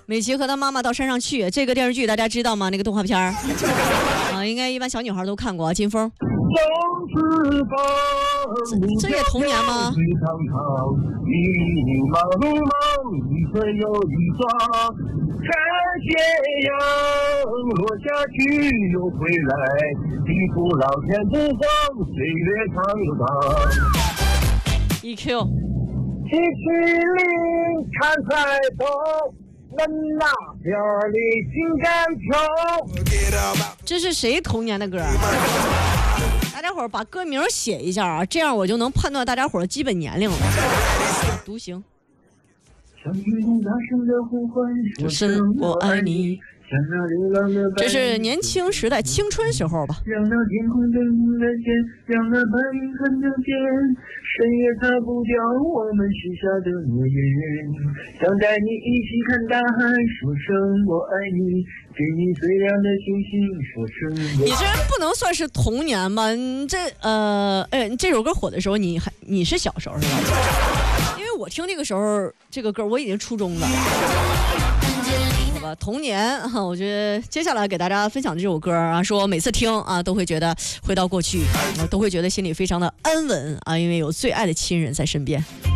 美琪和她妈妈到山上去，这个电视剧大家知道吗？那个动画片啊，应该一般小女孩都看过。金峰，这也童年吗？ 看斜阳落下去又回来，地府老天不慌，岁月长又长。 EQ， 七七零看彩头，闻那边的情感愁。 这是谁童年的歌？大家伙儿把歌名写一下啊，这样我就能判断大家伙儿的基本年龄了。独行。说声我爱你。这是年轻时代青春时候吧。 让那天空等的线，让那白云看得见，谁也擦不掉我们许下的诺言。想带你一起看大海，说声我爱你，给你最亮的星星，说声我爱你。 你这不能算是童年吧？你这首歌火的时候，你是小时候是吧？因为我听那个时候这个歌，我已经初中了。好吧，童年哈，我觉得接下来给大家分享的这首歌啊，说每次听啊都会觉得回到过去，都会觉得心里非常的安稳啊，因为有最爱的亲人在身边。